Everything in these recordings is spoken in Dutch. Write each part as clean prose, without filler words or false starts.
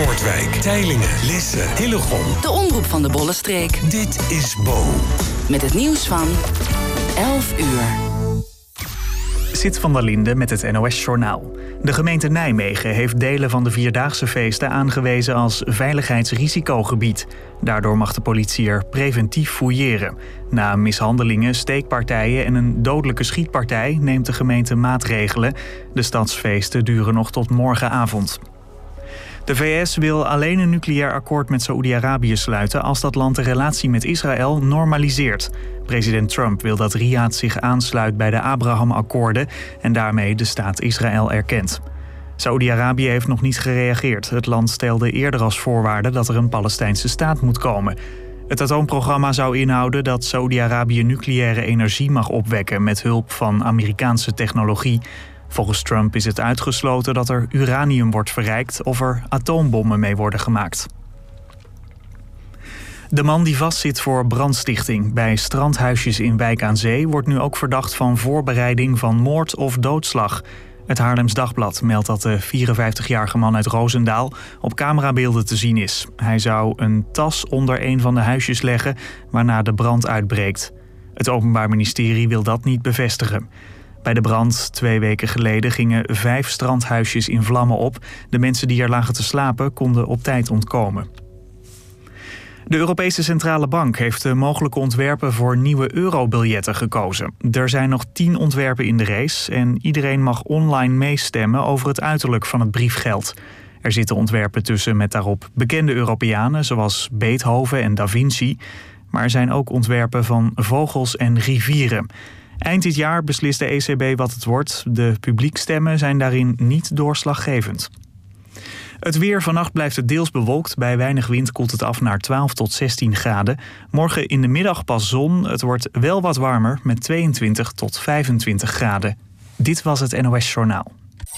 Noordwijk, Teylingen, Lisse, Hillegom. De omroep van de Bollenstreek. Dit is Bo. Met het nieuws van 11 uur. Sit van der Linde met het NOS-journaal. De gemeente Nijmegen heeft delen van de Vierdaagse feesten aangewezen als veiligheidsrisicogebied. Daardoor mag de politie er preventief fouilleren. Na mishandelingen, steekpartijen en een dodelijke schietpartij neemt de gemeente maatregelen. De stadsfeesten duren nog tot morgenavond. De VS wil alleen een nucleair akkoord met Saoedi-Arabië sluiten als dat land de relatie met Israël normaliseert. President Trump wil dat Riyadh zich aansluit bij de Abraham-akkoorden en daarmee de staat Israël erkent. Saoedi-Arabië heeft nog niet gereageerd. Het land stelde eerder als voorwaarde dat er een Palestijnse staat moet komen. Het atoomprogramma zou inhouden dat Saoedi-Arabië nucleaire energie mag opwekken met hulp van Amerikaanse technologie. Volgens Trump is het uitgesloten dat er uranium wordt verrijkt of er atoombommen mee worden gemaakt. De man die vastzit voor brandstichting bij strandhuisjes in Wijk aan Zee wordt nu ook verdacht van voorbereiding van moord of doodslag. Het Haarlems Dagblad meldt dat de 54-jarige man uit Roosendaal op camerabeelden te zien is. Hij zou een tas onder een van de huisjes leggen waarna de brand uitbreekt. Het Openbaar Ministerie wil dat niet bevestigen. Bij de brand 2 weken geleden gingen 5 strandhuisjes in vlammen op. De mensen die er lagen te slapen konden op tijd ontkomen. De Europese Centrale Bank heeft de mogelijke ontwerpen voor nieuwe eurobiljetten gekozen. Er zijn nog 10 ontwerpen in de race en iedereen mag online meestemmen over het uiterlijk van het briefgeld. Er zitten ontwerpen tussen met daarop bekende Europeanen zoals Beethoven en Da Vinci. Maar er zijn ook ontwerpen van vogels en rivieren. Eind dit jaar beslist de ECB wat het wordt. De publiekstemmen zijn daarin niet doorslaggevend. Het weer: vannacht blijft het deels bewolkt. Bij weinig wind koelt het af naar 12 tot 16 graden. Morgen in de middag pas zon. Het wordt wel wat warmer met 22 tot 25 graden. Dit was het NOS Journaal.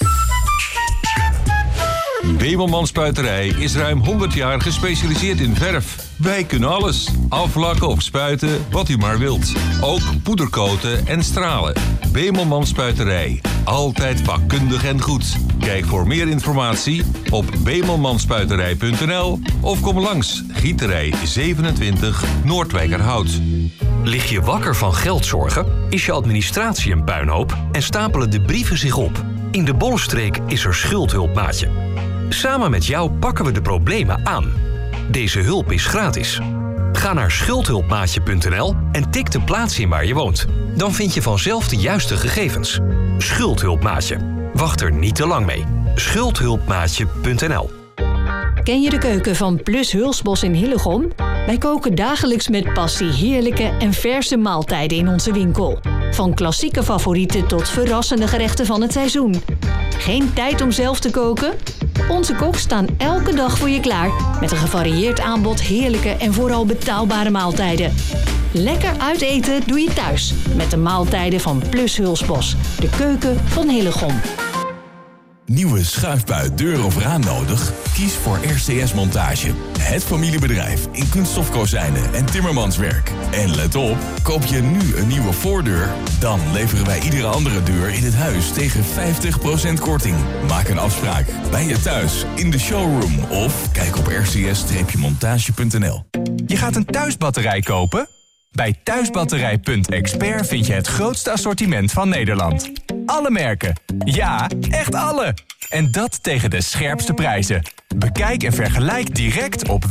Bemelman Spuiterij is ruim 100 jaar gespecialiseerd in verf. Wij kunnen alles. Aflakken of spuiten, wat u maar wilt. Ook poederkoten en stralen. Bemelman Spuiterij. Altijd vakkundig en goed. Kijk voor meer informatie op bemelmanspuiterij.nl of kom langs Gieterij 27 Noordwijkerhout. Lig je wakker van geldzorgen? Is je administratie een puinhoop? En stapelen de brieven zich op? In de Bollenstreek is er Schuldhulpmaatje. Samen met jou pakken we de problemen aan. Deze hulp is gratis. Ga naar schuldhulpmaatje.nl en tik de plaats in waar je woont. Dan vind je vanzelf de juiste gegevens. Schuldhulpmaatje. Wacht er niet te lang mee. Schuldhulpmaatje.nl. Ken je de keuken van Plus Hulsbos in Hillegom? Wij koken dagelijks met passie heerlijke en verse maaltijden in onze winkel. Van klassieke favorieten tot verrassende gerechten van het seizoen. Geen tijd om zelf te koken? Onze koks staan elke dag voor je klaar met een gevarieerd aanbod heerlijke en vooral betaalbare maaltijden. Lekker uiteten doe je thuis met de maaltijden van Plus Hulsbos, de keuken van Hillegom. Nieuwe schuifbui, deur of raam nodig? Kies voor RCS Montage. Het familiebedrijf in kunststofkozijnen en timmermanswerk. En let op, koop je nu een nieuwe voordeur? Dan leveren wij iedere andere deur in het huis tegen 50% korting. Maak een afspraak bij je thuis, in de showroom of kijk op rcs-montage.nl. Je gaat een thuisbatterij kopen? Bij thuisbatterij.expert vind je het grootste assortiment van Nederland. Alle merken. Ja, echt alle. En dat tegen de scherpste prijzen. Bekijk en vergelijk direct op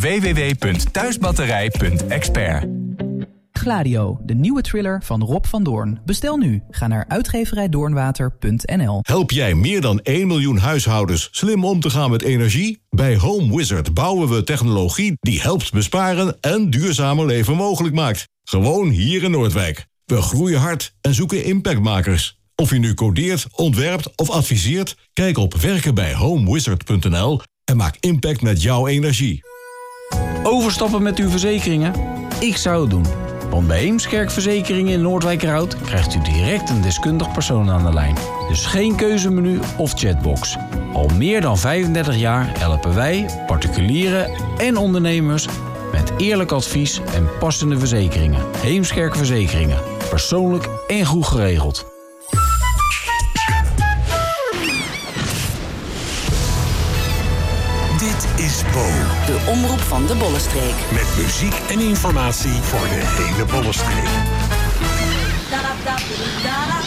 www.thuisbatterij.expert. Gladio, de nieuwe thriller van Rob van Doorn. Bestel nu. Ga naar uitgeverijdoornwater.nl. Help jij meer dan 1 miljoen huishoudens slim om te gaan met energie? Bij Home Wizard bouwen we technologie die helpt besparen en duurzamer leven mogelijk maakt. Gewoon hier in Noordwijk. We groeien hard en zoeken impactmakers. Of je nu codeert, ontwerpt of adviseert, kijk op werkenbijhomewizard.nl en maak impact met jouw energie. Overstappen met uw verzekeringen? Ik zou het doen. Want bij Heemskerk Verzekeringen in Noordwijkerhout krijgt u direct een deskundig persoon aan de lijn. Dus geen keuzemenu of chatbox. Al meer dan 35 jaar helpen wij, particulieren en ondernemers met eerlijk advies en passende verzekeringen. Heemskerk Verzekeringen. Persoonlijk en goed geregeld. Dit Dit is Bo. De omroep van de Bollenstreek. Met muziek en informatie voor de hele Bollenstreek.